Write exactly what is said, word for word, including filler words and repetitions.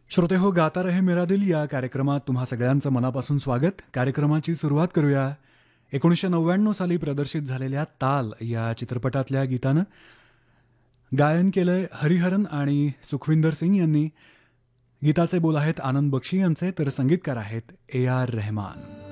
श्रोते हो, गाता रहे मेरा दिल या कार्यक्रमात तुम्हा सगळ्यांचं मनापासून स्वागत. कार्यक्रमाची सुरुवात करूया. एकोणीसशे नव्याण्णव साली प्रदर्शित झालेल्या ताल या चित्रपटातल्या गीतानं. गायन केलंय हरिहरन आणि सुखविंदर सिंग यांनी. गीताचे बोल आहेत आनंद बक्षी यांचे, तर संगीतकार आहेत ए आर रहमान.